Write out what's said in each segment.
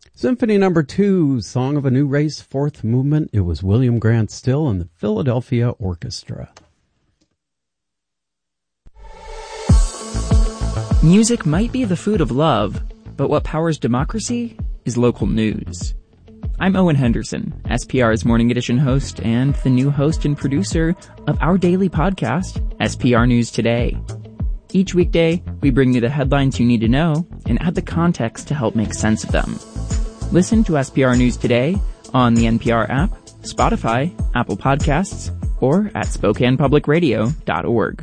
Symphony Number 2, Song of a New Race, fourth movement. It was William Grant Still and the Philadelphia Orchestra. Music might be the food of love, but what powers democracy is local news. I'm Owen Henderson, SPR's Morning Edition host and the new host and producer of our daily podcast, SPR News Today. Each weekday, we bring you the headlines you need to know and add the context to help make sense of them. Listen to SPR News Today on the NPR app, Spotify, Apple Podcasts, or at SpokanePublicRadio.org.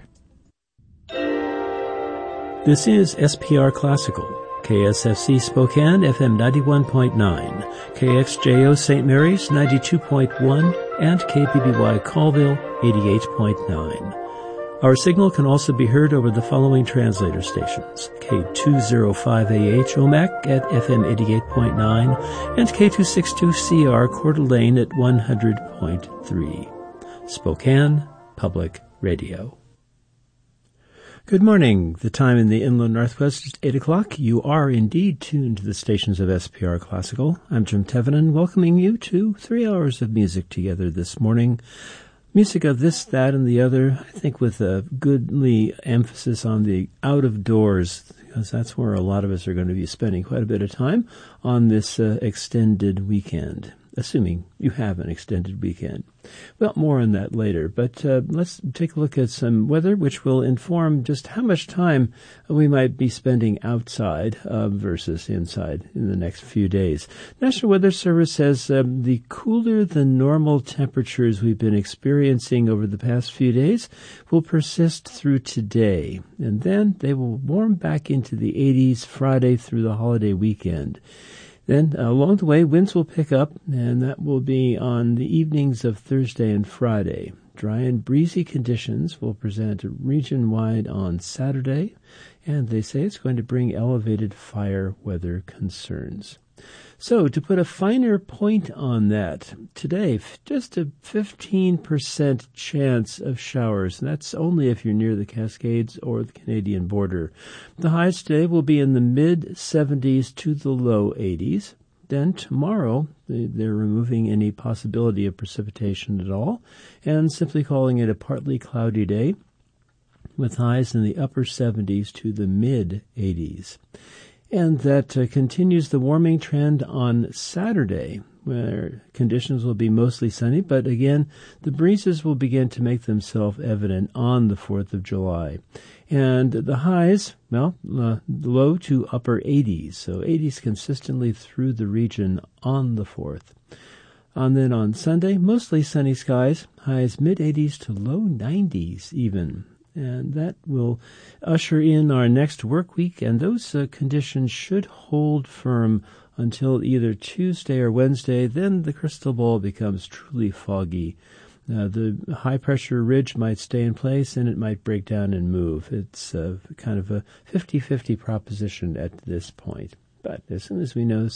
This is SPR Classical, KSFC Spokane, FM 91.9, KXJO St. Mary's 92.1, and KPBY Colville 88.9. Our signal can also be heard over the following translator stations: K205AH Omak at FM 88.9 and K262CR Coeur d'Alene at 100.3. Spokane Public Radio. Good morning. The time in the inland Northwest is 8 o'clock. You are indeed tuned to the stations of SPR Classical. I'm Jim Tevenin, welcoming you to 3 hours of music together this morning. Music of this, that, and the other, I think with a goodly emphasis on the out of doors, because that's where a lot of us are going to be spending quite a bit of time on this extended weekend, assuming you have an extended weekend. Well, more on that later, but let's take a look at some weather, which will inform just how much time we might be spending outside versus inside in the next few days. National Weather Service says the cooler than normal temperatures we've been experiencing over the past few days will persist through today, and then they will warm back into the 80s Friday through the holiday weekend. Then, along the way, winds will pick up, and that will be on the evenings of Thursday and Friday. Dry and breezy conditions will present region-wide on Saturday, and they say it's going to bring elevated fire weather concerns. So, to put a finer point on that, today, just a 15% chance of showers, and that's only if you're near the Cascades or the Canadian border. The highs today will be in the mid-70s to the low 80s. Then tomorrow, they're removing any possibility of precipitation at all, and simply calling it a partly cloudy day, with highs in the upper 70s to the mid-80s. And that continues the warming trend on Saturday, where conditions will be mostly sunny, but again, the breezes will begin to make themselves evident on the 4th of July. And the highs, well, low to upper 80s, so 80s consistently through the region on the 4th. And then on Sunday, mostly sunny skies, highs mid-80s to low 90s even. And that will usher in our next work week, and those conditions should hold firm until either Tuesday or Wednesday. Then the crystal ball becomes truly foggy. The high-pressure ridge might stay in place, and it might break down and move. It's kind of a 50-50 proposition at this point. But as soon as we know